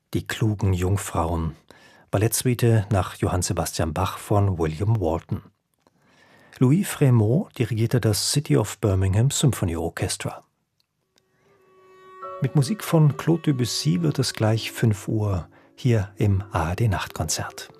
Die klugen Jungfrauen. Ballettsuite nach Johann Sebastian Bach von William Walton. Louis Frémaux dirigierte das City of Birmingham Symphony Orchestra. Mit Musik von Claude Debussy wird es gleich 5 Uhr hier im ARD Nachtkonzert.